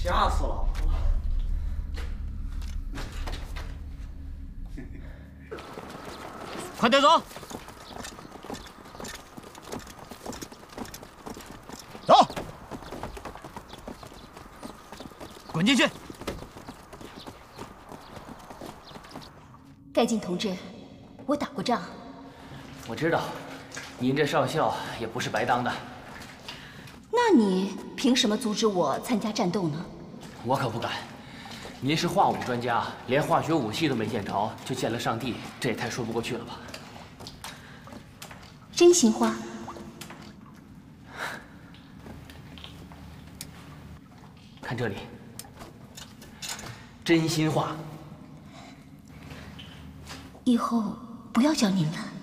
吓死老婆了！ 快带走！ 走！ 滚进去！ 盖进同志，我打过仗。 我知道，您这少校也不是白当的。 那你凭什么阻止我参加战斗呢？ 我可不敢。您是化武专家，连化学武器都没见着，就见了上帝，这也太说不过去了吧？ 真心话。 看这里，真心话。 以后不要叫您了。